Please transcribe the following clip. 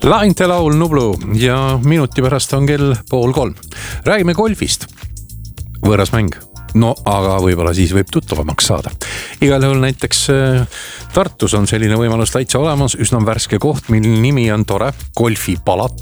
Lainte laul Nublu ja minuti pärast on kell 2:30. Räägime golfist. Võõras mäng. No aga võib-olla siis võib tuttavamaks saada. Igal juhul näiteks Tartus on selline võimalus täitsa olemas, üsna värske koht, mille nimi on tore golfipalat.